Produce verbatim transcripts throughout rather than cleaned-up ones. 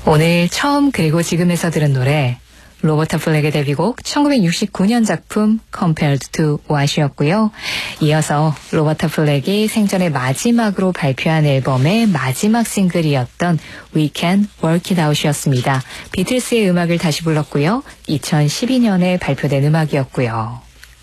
오늘 처음 그리고 지금에서 들은 노래 로버타 플렉의 데뷔곡 천구백육십구 년 작품 Compared to What이었고요. 이어서 로버타 플렉이 생전의 마지막으로 발표한 앨범의 마지막 싱글이었던 We Can Work It Out이었습니다. 비틀스의 음악을 다시 불렀고요. 이천십이 년에 발표된 음악이었고요.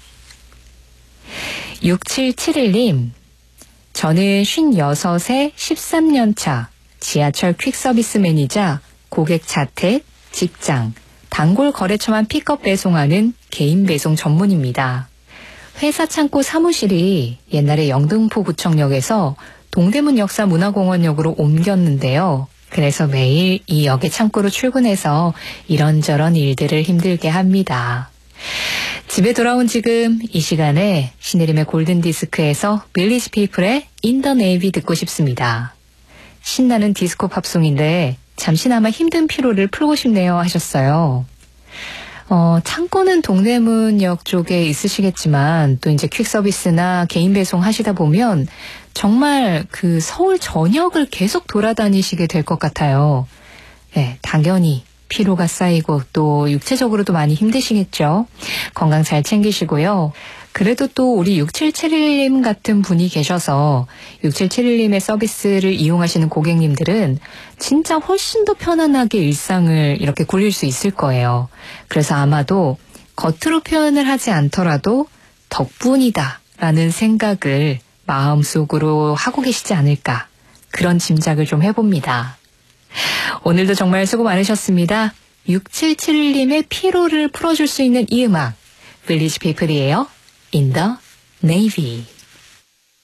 육칠칠일 님, 저는 쉰여섯에 십삼 년 차 지하철 퀵서비스맨이자 고객 자택, 직장, 단골 거래처만 픽업 배송하는 개인 배송 전문입니다. 회사 창고 사무실이 옛날에 영등포구청역에서 동대문 역사 문화공원역으로 옮겼는데요. 그래서 매일 이 역의 창고로 출근해서 이런저런 일들을 힘들게 합니다. 집에 돌아온 지금 이 시간에 신혜림의 골든디스크에서 빌리지 피플의 In the Navy 듣고 싶습니다. 신나는 디스코 팝송인데 잠시나마 힘든 피로를 풀고 싶네요 하셨어요. 어, 창고는 동대문역 쪽에 있으시겠지만 또 이제 퀵서비스나 개인 배송 하시다 보면 정말 그 서울 전역을 계속 돌아다니시게 될 것 같아요. 네, 당연히 피로가 쌓이고 또 육체적으로도 많이 힘드시겠죠. 건강 잘 챙기시고요. 그래도 또 우리 육칠칠일 님 같은 분이 계셔서 육칠칠일 님의 서비스를 이용하시는 고객님들은 진짜 훨씬 더 편안하게 일상을 이렇게 굴릴 수 있을 거예요. 그래서 아마도 겉으로 표현을 하지 않더라도 덕분이다라는 생각을 마음속으로 하고 계시지 않을까, 그런 짐작을 좀 해봅니다. 오늘도 정말 수고 많으셨습니다. 육칠칠일 님의 피로를 풀어줄 수 있는 이 음악, 빌리지 피플이에요. In the Navy.